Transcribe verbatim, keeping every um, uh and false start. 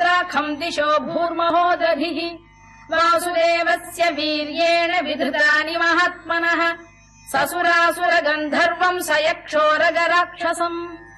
पुत्राखम् दिशो भूर्महोदधिः वासुदेवस्य वीर्येण विधृतानि महात्मनः ससुरासुर गन्धर्वम् स यक्षोरगराक्षसम्